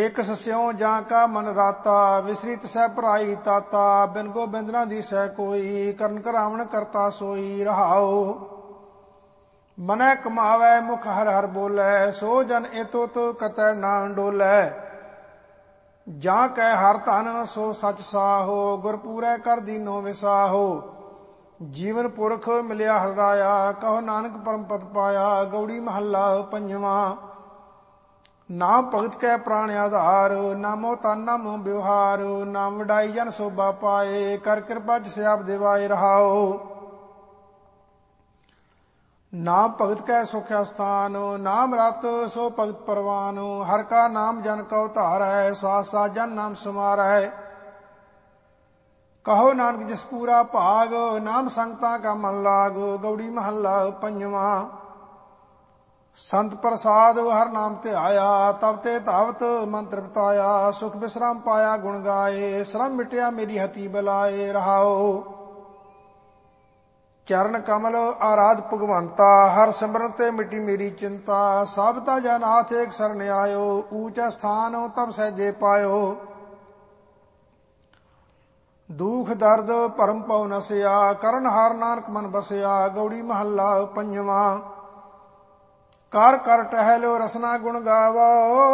Aches ਸਿਉ ਜਾਂ ਕਾ ਮਨ ਰਾਤਾ, ਵਿਸਰੀ ਤਿਸੈ ਭਰਾਈ ਤਾਤਾ, ਬਿਨ ਗੋਬਿੰਦ ਨਾ ਦੀਸੈ ਕੋਈ, ਕਰਨ ਕਰਾਵਣ ਕਰਤਾ ਸੋਈ। ਰਹਾਉ ਮਨੈ ਕਮਾਵੈ ਮੁਖ ਹਰ ਹਰ ਬੋਲੇ, ਸੋ ਜਨ ਏ ਤੁਤ ਕਤੈ ਨਾ ਡੋਲੇ। ਜਾਂ ਕੈ ਹਰ ਧਨ ਸੋ ਸਚ ਸਾਹੋ, ਗੁਰਪੂਰੈ ਕਰ ਦੀਨੋ ਵਿਸਾਹੋ। ਜੀਵਨ ਪੁਰਖ ਮਿਲਿਆ ਹਰ ਰਾਇਆ, ਕਹੋ ਨਾਨਕ ਪਰਮ ਪਦ ਪਾਇਆ। ਗੌੜੀ ਮਹੱਲਾ ਪੰਜਵਾਂ। ਨਾਮ ਭਗਤ ਕੈ ਪ੍ਰਾਣ ਆਧਾਰ, ਨਾਮੋ ਤਨ ਨਾਮੋ ਵਿਵਹਾਰ। ਨਾਮ ਵਡਾਈ ਜਨ ਸੋਭਾ ਪਾਏ, ਕਰ ਕਿਰਪਾ ਜਿਸ ਆਪ ਦਿਵਾਏ। ਰਹਾਉ ਨਾਮ ਭਗਤ ਕੈ ਸੁਖ ਅਸਥਾਨ, ਨਾਮ ਰਤ ਸੋ ਭਗਤ ਪਰਵਾਨ। ਹਰ ਕਾ ਨਾਮ ਜਨ ਕਉ ਧਾਰੈ, ਸਾਥ ਸਾਥ ਜਨ ਨਾਮ ਸਮਾਰੈ। ਕਹੋ ਨਾਨਕ ਜਿਸ ਪੂਰਾ ਭਾਗ, ਨਾਮ ਸੰਗਤਾਂ ਕਾ ਮਨ ਲਾਗ। ਗੌੜੀ ਮਹੱਲਾ ਪੰਜਵਾਂ। ਸੰਤ ਪ੍ਰਸਾਦ ਹਰ ਨਾਮ ਧਿਆਇਆ, ਤਬ ਤੇ ਧਾਵਤ ਮਨ ਤ੍ਰਿਪਤਾਇਆ। ਸੁਖ ਵਿਸਰਾਮ ਪਾਇਆ ਗੁਣ ਗਾਏ, ਸ਼ਰਮ ਮਿਟਿਆ ਮੇਰੀ ਹਤੀ ਬਲਾਏ। ਰਹਾਉ ਚਰਨ ਕਮਲ ਆਰਾਧ ਭਗਵੰਤਾ, ਹਰ ਸਿਮਰਨ ਤੇ ਮਿਟੀ ਮੇਰੀ ਚਿੰਤਾ। ਸਾਬਤਾ ਜਨਾਥ ਏਕ ਸਰਨ ਆਇਓ, ਊਚਾ ਸਥਾਨ ਤਬ ਸਹਿਜੇ ਪਾਇਓ। ਦੁਖ ਦਰਦ ਭਰਮ ਪਉ ਨਸਿਆ, ਕਰਨ ਹਾਰ ਨਾਨਕ ਮਨ ਬਸਿਆ। ਗੌੜੀ ਮਹੱਲਾ ਪੰਜਵਾਂ। ਕਰ ਕਰ ਟਹਿਲੋ ਰਸਨਾ ਗੁਣ ਗਾਵੋ,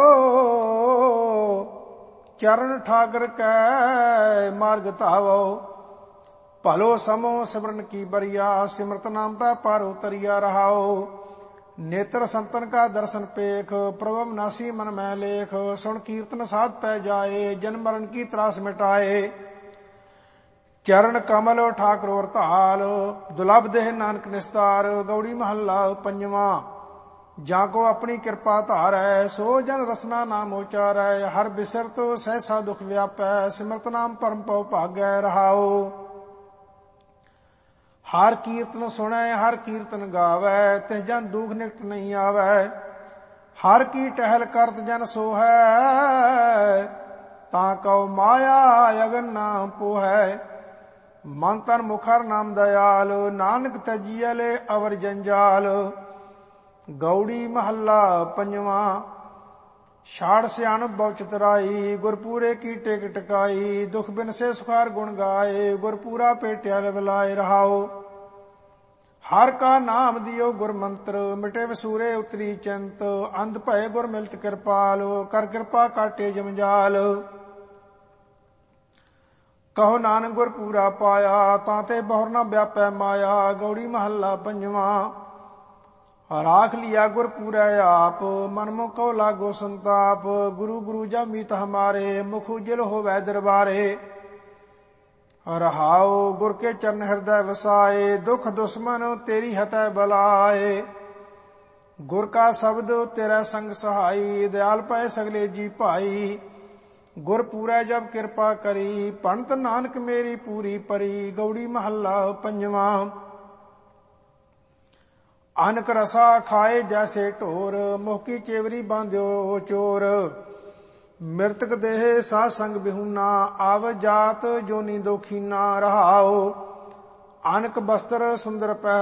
ਚਰਨ ਠਾਕਰ ਕੈ ਮਾਰਗ ਧਾਵੋ। ਭਲੋ ਸਮੋ ਸਿਮਰਨ ਕੀ ਬਰੀਆ, ਸਿਮਰਤ ਨਾਮ ਪੈ ਪਾਰ ਉਤਰਿਆ। ਰਹਾਉ ਨੇਤਰ ਸੰਤਨ ਕਾ ਦਰਸ਼ਨ ਪੇਖ, ਪ੍ਰਭੂ ਨਾਸੀ ਮਨ ਮੈਂ ਲੇਖ। ਸੁਣ ਕੀਰਤਨ ਸਾਧ ਪੈ ਜਾਏ, ਜਨ ਮਰਨ ਕੀ ਤਰਾਸ ਮਿਟਾਏ। ਚਰਨ ਕਮਲ ਠਾਕੁਰ ਔਰ ਧਾਲ, ਦੁਲਭ ਦੇਹ ਨਾਨਕ ਨਿਸਤਾਰ। ਗੌੜੀ ਮਹੱਲਾ ਪੰਜਵਾਂ। ਜਾਂ ਕੋ ਆਪਣੀ ਕਿਰਪਾ ਧਾਰੈ, ਸੋ ਜਨ ਰਸਨਾ ਨਾਮ ਉਚਾਰੈ। ਹਰ ਬਿਸਰਤ ਸਹਿਸਾ ਦੁਖ ਵਿਆਪੈ, ਸਿਮਰਤ ਨਾਮ ਪਰਮ ਪਉ ਭਾਗੈ। ਰਹਾਉ ਹਰ ਕੀਰਤਨ ਸੁਣੈ ਹਰ ਕੀਰਤਨ ਗਾਵੈ, ਤਿਸ ਜਨ ਦੁਖ ਨਿਕਟ ਨਹੀਂ ਆਵੈ। ਹਰ ਕੀ ਟਹਿਲ ਕਰਤ ਜਨ ਸੋਹੈ, ਤਾਂ ਕਉ ਮਾਇਆ ਅਗਨ ਨਾ ਪੋਹੈ। ਮਨ ਤਨ ਮੁਖ ਹਰ ਨਾਮ ਦਇਆਲ, ਨਾਨਕ ਤਜੀਐ ਲੈ ਅਵਰ ਜੰਜਾਲ। ਗੌੜੀ ਮਹੱਲਾ ਪੰਜਵਾਂ। ਛਾੜ ਸਿਆਣਪ ਬਹੁ ਚਤੁਰਾਈ, ਗੁਰਪੂਰੇ ਕੀ ਟੇਕ ਟਿਕਾਈ। ਦੁਖ ਬਿਨ ਸੇ ਸੁਖਾਰ ਗੁਣ ਗਾਏ, ਗੁਰਪੂਰਾ ਭੇਟਿਆ ਲਿਵਲਾਏ। ਰਹਾਉ ਹਰ ਕਾ ਨਾਮ ਦਿਓ ਗੁਰ ਮੰਤਰ, ਮਿਟੇ ਵਸੂਰੇ ਉਤਰੀ ਚਿੰਤ। ਅੰਧ ਭਏ ਗੁਰ ਮਿਲਤ ਕਿਰਪਾਲ, ਕਰ ਕਿਰਪਾ ਕਾਟੇ ਜਮਜਾਲ। ਕਹੋ ਨਾਨਕ ਗੁਰ ਪੂਰਾ ਪਾਇਆ, ਤਾਂ ਤੇ ਬਹੁਰ ਨਾ ਵਿਆਪੈ ਮਾਇਆ। ਗੌੜੀ ਮਹੱਲਾ ਪੰਜਵਾਂ। ਰਾਖ ਲਿਆ ਗੁਰ ਪੂਰੈ ਆਪ, ਮਨ ਮੁਖ ਕਉ ਲਾਗੋ ਸੰਤਾਪ। ਗੁਰੂ ਗੁਰੂ ਜਾ ਮੀਤ ਹਮਾਰੇ, ਮੁਖ ਉਜਲ ਹੋਵੈ ਦਰਬਾਰੇ। ਰਹਾਉ ਗੁਰ ਕੇ ਚਰਨ ਹਿਰਦੈ ਵਸਾਏ, ਦੁਖ ਦੁਸ਼ਮਨ ਤੇਰੀ ਹਤੈ ਬਲਾਏ। ਗੁਰ ਕਾ ਸ਼ਬਦ ਤੇਰਾ ਸੰਗ ਸਹਾਈ, ਦਿਆਲ ਪਏ ਸਗਲੇ ਜੀ ਭਾਈ। ਗੁਰ ਪੂਰੈ ਜਬ ਕਿਰਪਾ ਕਰੀ, ਪੰਡਤ ਨਾਨਕ ਮੇਰੀ ਪੂਰੀ ਪਰੀ। ਗੌੜੀ ਮਹੱਲਾ ਪੰਜਵਾਂ। ਅਨਕ ਰਸਾ ਖਾਏ ਜੈਸੇ ਢੋਰ, ਮੁਖ ਕੀ ਚੇਵਰੀ ਬਾਂਧਿਓ ਚੋਰ। ਮਿਰਤਕ ਦੇਹ ਸਾਧ ਸੰਗ ਬਿਹੂਨਾ, ਆਵ ਜਾਤ ਜੋਨੀ ਦੋਖੀਨਾ। ਰਹਾਉ ਅਨਕ ਬਸਤਰ ਸੁੰਦਰ ਪਹਿ